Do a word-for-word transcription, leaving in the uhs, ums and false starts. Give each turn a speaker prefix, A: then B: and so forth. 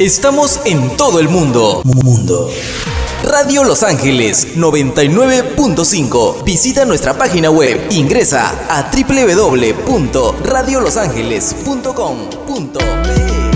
A: Estamos en todo el mundo. Mundo. Radio Los Ángeles noventa y nueve punto cinco. Visita nuestra página web. Ingresa a doble u doble u doble u punto radio los ángeles punto com punto be.